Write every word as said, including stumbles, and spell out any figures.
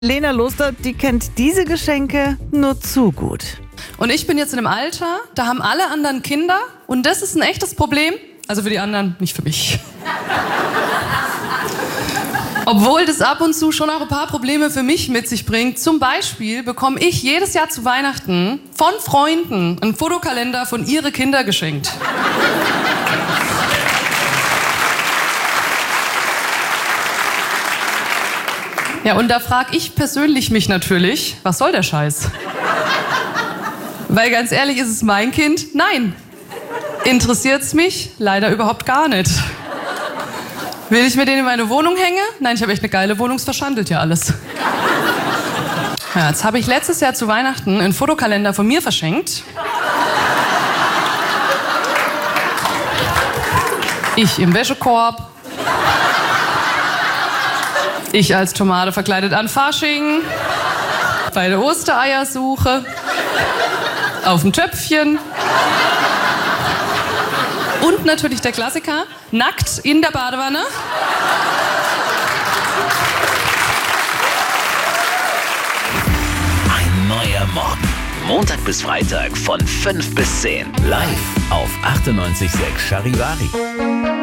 Lena Loster, die kennt diese Geschenke nur zu gut. Und ich bin jetzt in einem Alter, da haben alle anderen Kinder und das ist ein echtes Problem. Also für die anderen, nicht für mich. Obwohl das ab und zu schon auch ein paar Probleme für mich mit sich bringt. Zum Beispiel bekomme ich jedes Jahr zu Weihnachten von Freunden einen Fotokalender von ihre Kinder geschenkt. Ja, und da frage ich persönlich mich natürlich, was soll der Scheiß? Weil ganz ehrlich, ist es mein Kind? Nein. Interessiert's mich? Leider überhaupt gar nicht. Will ich mir den in meine Wohnung hängen? Nein, ich habe echt eine geile Wohnung, es verschandelt ja alles. Ja, jetzt habe ich letztes Jahr zu Weihnachten einen Fotokalender von mir verschenkt. Ich im Wäschekorb. Ich als Tomate verkleidet an Fasching. Bei der Ostereiersuche. Auf dem Töpfchen. Und natürlich der Klassiker, nackt in der Badewanne. Ein neuer Morgen. Montag bis Freitag von fünf bis zehn. Live auf achtundneunzig Komma sechs Charivari.